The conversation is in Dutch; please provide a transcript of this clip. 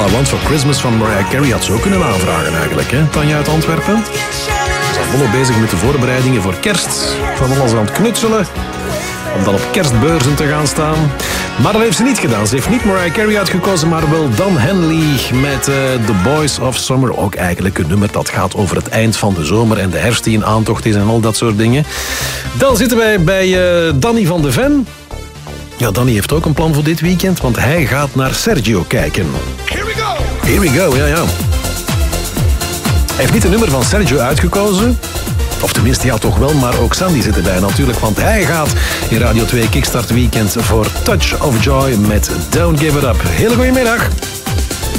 Want for Christmas van Mariah Carey had ze ook kunnen aanvragen eigenlijk, hè? Tanja uit Antwerpen. Ze is al volop bezig met de voorbereidingen voor kerst. Van alles aan het knutselen. Om dan op kerstbeurzen te gaan staan. Maar dat heeft ze niet gedaan. Ze heeft niet Mariah Carey uitgekozen, maar wel Don Henley met The Boys of Summer. Ook eigenlijk een nummer dat gaat over het eind van de zomer en de herfst die in aantocht is en al dat soort dingen. Dan zitten wij bij Danny van de Ven. Ja, Danny heeft ook een plan voor dit weekend, want hij gaat naar Sergio kijken. Here we go! Here we go, ja. Hij heeft niet een nummer van Sergio uitgekozen. Of tenminste, ja toch wel, maar ook Sandy zit erbij natuurlijk. Want hij gaat in Radio 2 Kickstart Weekend voor Touch of Joy met Don't Give It Up. Hele goede middag.